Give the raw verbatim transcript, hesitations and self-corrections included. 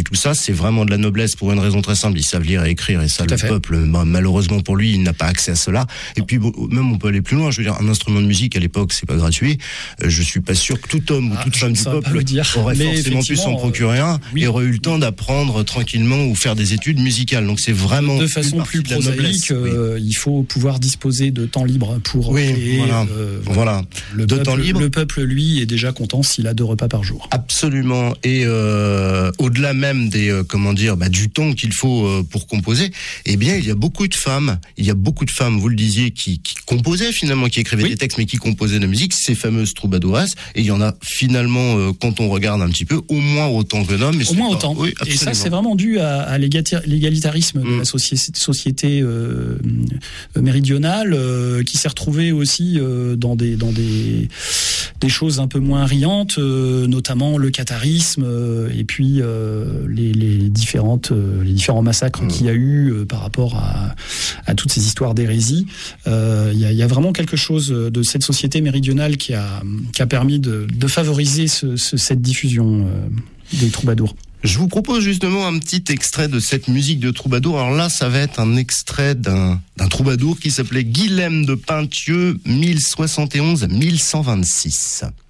tout ça, c'est vraiment de la noblesse pour une raison très simple. Ils savent lire et écrire, et ça, tout le peuple, bah, malheureusement pour lui, il n'a pas accès à cela. Et puis, bon, même on peut aller plus loin. Je veux dire, un instrument de musique à l'époque, c'est pas gratuit. Euh, je suis pas sûr que tout homme ah, ou toute femme du peuple aurait mais forcément pu s'en procurer un, oui. et aurait eu le temps d'apprendre tranquillement ou faire des études musicales. Donc c'est vraiment de façon plus prosaïque. Euh, oui. Il faut pouvoir disposer de temps libre pour oui, créer. Voilà. Euh, voilà. Le de peuple, temps libre. Le peuple, lui, est déjà content s'il a deux repas par jour. Absolument. Et euh, au-delà même des euh, comment dire, bah, du temps qu'il faut euh, pour composer, eh bien, il y a beaucoup de femmes. Il y a beaucoup de femmes, vous le disiez, qui, qui composaient finalement, qui écrivaient oui. des textes, mais qui composaient de la musique. Ces fameuses troubadouresses. Et il y en a finalement, euh, quand on regarde un petit peu, au moins autant que d'hommes. Au moins pas... autant. Oui, et ça, c'est vraiment dû à, à l'égalitarisme mmh. de la soci- société euh, méridionale, euh, qui s'est retrouvée aussi euh, dans des dans des des choses un peu moins riantes, euh, notamment le catharisme euh, et puis euh, les, les différentes euh, les différents massacres mmh. qu'il y a eu euh, par rapport à à toutes ces histoires d'hérésie. Il euh, y, a, y a vraiment quelque chose de cette société méridionale qui a qui a permis de, de favoriser ce, ce, cette diffusion euh, des troubadours. Je vous propose justement un petit extrait de cette musique de troubadour. Alors là, ça va être un extrait d'un, d'un troubadour qui s'appelait Guilhem de Pintieux, mille soixante et onze à mille cent vingt-six.